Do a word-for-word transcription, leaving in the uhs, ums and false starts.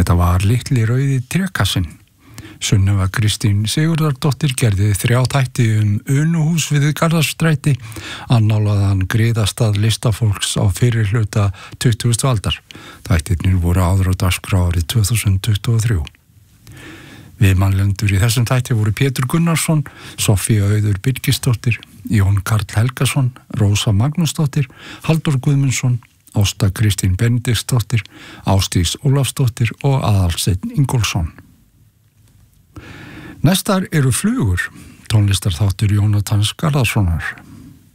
Þetta var litli rauði trékassinn. Sunneva Kristín Sigurðardóttir gerði þrjá þætti um Unuhús við Garðastræti, annálaðan griðastað listafólks á fyrri hluta tuttugustu aldar. Þættirnir voru áður á dagskrá árið tvö þúsund tuttugu og þrjú. Viðmælendur í þessum þætti voru Pétur Gunnarsson, Soffía Auður Birgisdóttir, Jón Karl Helgason, Rósa Magnúsdóttir, Halldór Guðmundsson, Ásta Kristín Benediktsdóttir, Ásdís Ólafsdóttir og Aðalsteinn Ingólfsson. Næstar eru Flugur, tónlistarþáttur Jónatans Garðarssonar.